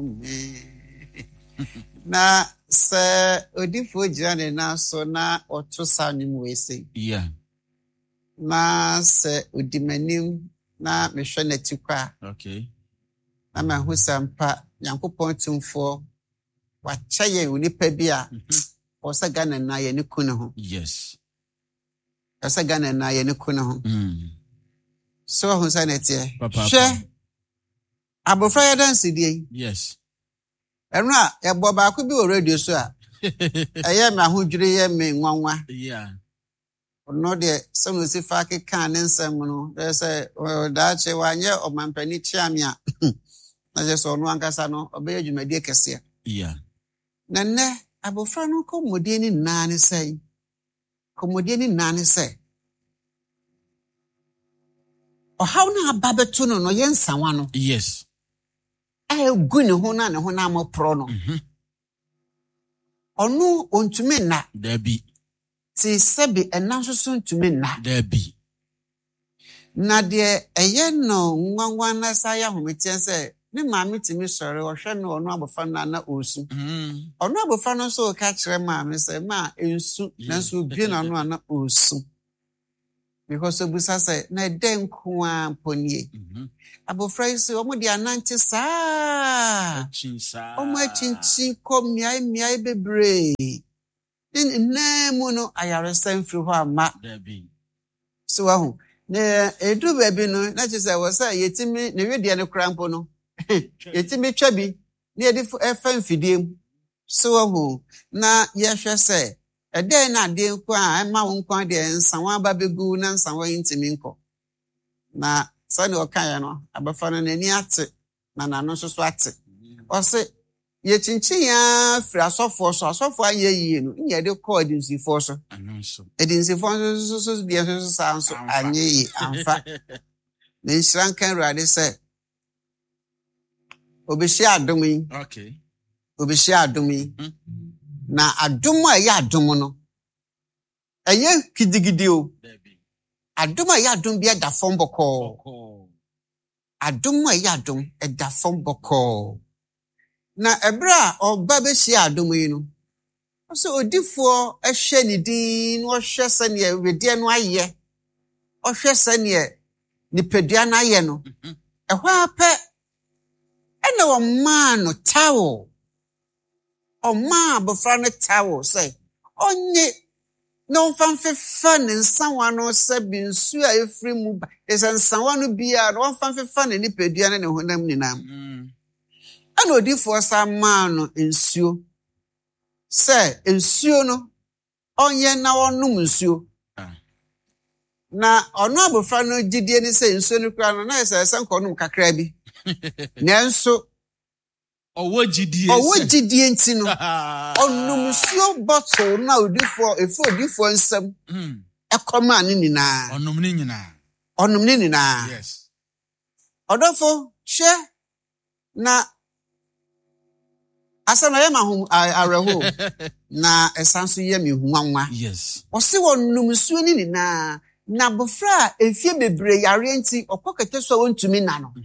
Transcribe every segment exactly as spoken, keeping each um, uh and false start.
Na se odifo jane na so na otosa nim we say. Yeah. Na se odimanim na mehwe natikwa. Okay. Na ma husampa Nyankopon tumfo wa chaye unipa bia o sa Ghana na ye ne kunu ho. Yes. O sa Ghana na ye ne kunu ho. Mm. So ho sa netie. Papa. Hwe abofra ya dance die. Yes. Enra ya bo ba ko bi o radio so a. Eye ma hodwire ye me nwanwa. Yeah. No de some si fa ke kan nsem no. They say da che wanye o mampani chiam ya. Na je so no ankasa no obeye dwumade kese. Yeah. Na ne abofra no ko modie ni na ne sei. Ko modie ni na ne sei. O how na ababeto no no ye nsanwa no. Yes. Eh gu ne ho na ne ho na mo pro no. Mhm. Onu ontumi na. There be. Ti sebi enansoso ntumi na. There be. Na de eye no nwanwa na saya hometie se ne maame timi sori o hwe no onu abofa na na osu. Mhm. Onu abofa no so ka kire maame se ma ensu na so bi na no na osu. Because obusa se na den ko amponie. Mhm. Abofra isi omo di ananti saa. Chinsa. Omo achinchi kom miai miai bebre. In name no ayare sanfri ho ama. There be. So ahu. Ne edu baby no na che say wo say yetimi ne wedie ne krampo no. Yetimi twa bi ne yedi efa mfidiem. So ahu na yehwe say eden na de nko a ema wo nko de nsanwa ba begu na nsanwa yintimi nko. Na sani okaya no abafa no nani ate na nano so so ate. O say yechinchi ya free asofo so asofo aye yie no nya de call dinsifo so. Anonso. Edinsifo so so so de so so so anye yi amfa. Na nshrankan rade say obeshi adom yi. Okay. Obeshi adom yi. Mhm. Na adom a ya adom no. Eye kidigidi o. There be. Adom a ya adom bi da fom boko. Oh. Adom a ya adom e da fom boko. Na ebra oba be shi adom yi no. So odifo ehwe ni din no hwe se ne wedie no aye. Ohwe se ne ni pedua na aye no. Mhm. Ehwa ape ene wo ma no tawo. O ma bofra no tawo say onye no fanfefa ne nsanwa no se bi nsu a efri mu ba. Ese nsanwa no bia no fanfefa ne ni pedua ne ne honam ninam. Mm. Ana odifo sa ma no nsuo. Se nsuo no onye na onum nsuo. Ah. Na ono abofra no gidie ni se nsuo no kra no na ese ese nkonum kakra bi. Nanso Owo gidie. owo gidie nti no onum nsuo bottle na odifo efo odifo nsam Mm. ekoma ne nyina. Onum ni nyina. Onum ne nyina. Yes. Odofo hwe na asana ye ma hu areho na esanso ye me huanwa. Yes. Ose wonum nsuo ni nyina na bofra efie bebre yare nti okokete so wontumi na no.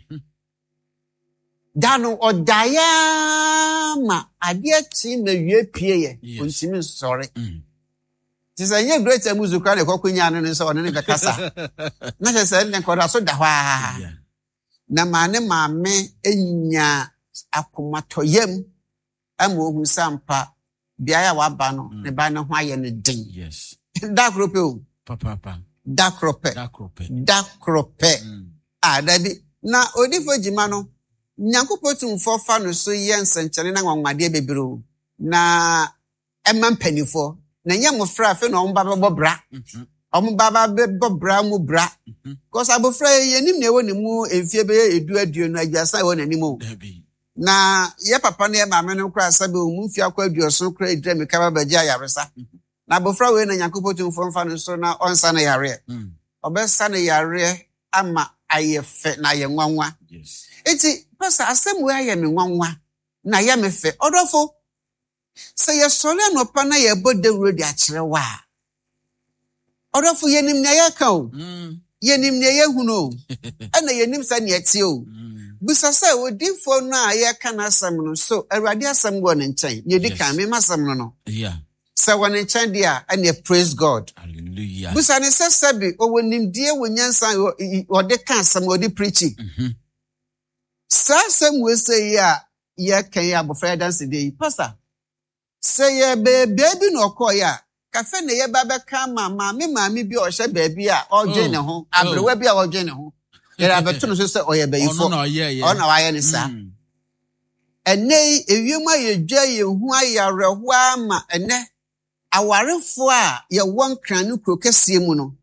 Dano odaya ma ade ti na wie pie ye Yes. ontimi sori. Mm. Ti say ye great muzuka le kokunya no nso one ne bekasa. Na se se ne koda so da hwa. Yeah. Na mane maame enya akomatoyem ama ohu sampa bia ya waba no ne ba ne ho aye ne din. Yes. Dakrope o. Papa papa. Dakrope. Dakrope. Dakrope. Mm. Ah, daddy. Na odifo jima no Nyankopon tumfo fa no so ye nsenkyere na nwanwade bebiro na emma mpanifo na nya mofra afi na omba bebobra Mhm. omba ba bebobra mu bra Mhm. cause abofra yenim na ewo ne mu emfie be edu aduo no agyasa ewo nanim o There be. na ye papa na ye maame no kra sabe o mu mfie akwa aduoso kra edra me kaba baji ayaresa na abofra we na Nyankopon tumfo fa no so na onsa na yare Mm. obesa na yare ama ayefe na ye nwanwa. Yes. Eti pasa asem we aye me nwanwa na ye me fe odofo se ye sole anopa na ye bode road a kire wa odofo yenim na ye ka o Mm. yenim na ye hunu o ana yenim sa na ye tie o Busa say odinfo no a ye ka na asem no so Awurade asem go ne nchen. Ye di kan me masem no no. Yeah. So when nchen dia and ye praise God. Hallelujah. Busa ne se sebi o wonimdie wonyansa o de kan asem o de preaching. Mhm. Sa asem we say ya ye kan ya bofra dance dey pastor. Say ye baby no call ya. Kafe ne ye baba kan mama me mama bi o hye baby a o dwe ne ho. Abrewa bi a o dwe ne ho. There are better to say, oh, yeah, baby. Oh, no, yeah, yeah. Oh, no, I understand. And nay, if you may jay, who I are a wama, and ne, a warren for your one cranu crocasimuno.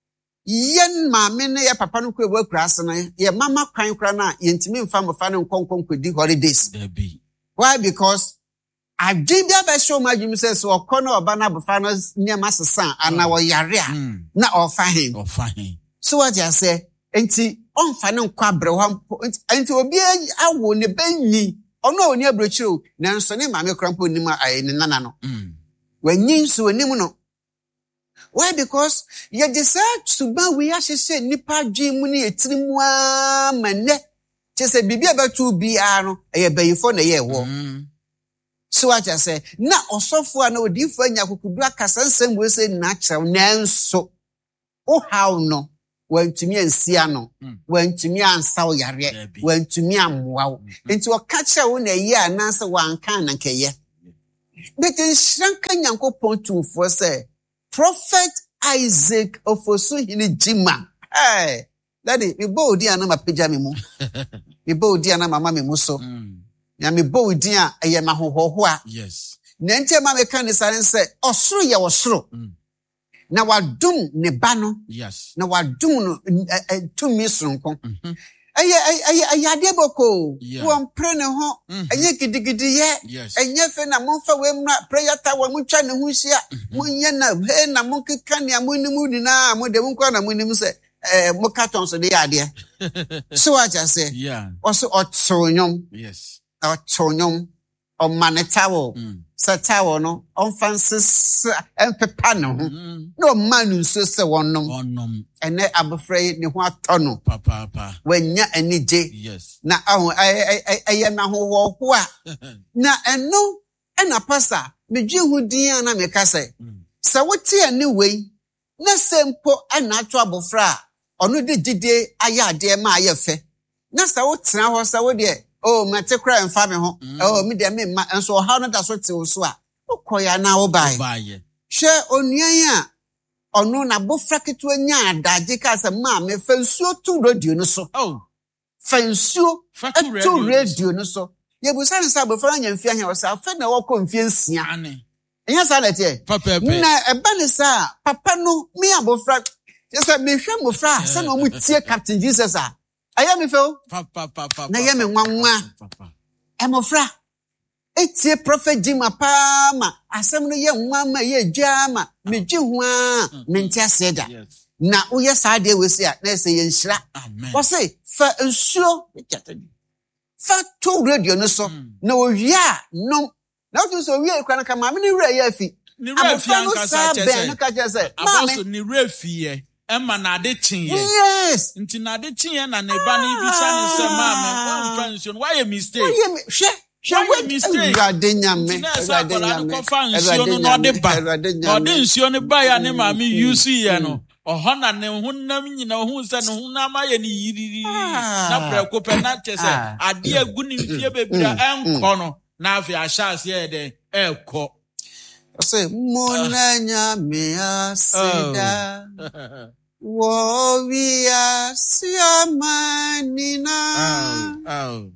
Yen ma mene ya papa no kwe work grass and your mama crying crana, intimate farm of fun and concon could do holidays. Why? Because I did that show my Jim says, or corner of banner of farmers near Master Son, and our yarea, not all fine. Or fine. So what I say, enti onfa ne nkwa brehwa enti obi awo ne banyi ono oni abrochiro nanso ne maame krampo nim aye ne nana no mm wanyi nso onim no. Why? Because ye decide to ba we ahye nipa dwen mu ne etirimu a mane chese bibia betu bia no eye bayifo na ye wo. So what I say na osofo a na odifo anya kokudu akasa nsem we say na kyerɛw nanso o how no wantumi ansia no wantumi ansaw yare wantumi ammoaw enti o ka kye wo na yi ananse wanka na nkeye but in shranka Nyankopɔn tumfo say Prophet Isaac Ofosu hini jima hey daddy me bo odi ana mapeja me mu me bo odi ana mama me mu so ya me bo odi a eye mahohoho a yes na enti ma me kan ne sare say osoro ye osoro na wadum ne ba no yes na wadum no tumi sonko aye aye aye ade boko wo mpre ne ho aye gidigidi ye enye fe na monfa we mra prayer tower mu twa ne ho hia munye na he na monkeka ne amunimu dina mo de munko na munimu se eh mo carton so de ade so what I say yeah also otonyom yes otonyom o manetawo satawo no on fancies empepa no no manu so se wonnom wonnom ene abofrey ne ho atono papa papa wanya anije yes na ahu aye na ho ho a na eno ena pasa medwe hu din na me ka se se wote ani wei na sempo ena ato abofra ono de gide aye ade ma aye fe na se wotena ho se wo de oh mate cry and family ho oh me dem me enso how no da so te so a ukoya na wo bai hwe onuan a ono na bofra keto anya adaje ka se ma me fansuo tu radio no so oh fansuo tu radio no so ye bu san sa bofra anya mfia hia wo sa fa na wo ko mfia nsia ane enya sa lete papa na eba ne sa papa no me abofra je say me hwe mofra se na mu tie Captain Jesus a aya me fe o papa papa na ye me nwanwa emofra etie prophet Jima pa ma asem no ye nwanma ye dwa ma me dwi ho a me ntia seda na wo ye sa de we se a na se ye nhira wo se fa nsuo fa to radio no so na wo wi a no na wo so wi e kwa na ka ma me ni wura ye afi ni wura afi an ka sa chese no ka chese aboso ni wura afi ye Emma na de chinye. Yes. Nti na de chinye na ne ba ni bisa ni se ma me one friendship. Why a mistake? Why a she she why a mistake? Ewurade nyame. Ewurade nyame. Ko fa nsuo no no de ba. No de nsuo ne ba ya ne ma me use ye no. Oho na ne honam nyina hu se ne honam aye ni yiriri. Na preko pe na chese ade agu ni mfie bebira enko no. Na afi ahase ye de ekọ. Say monanya me asida wo wi asiamanina oh oh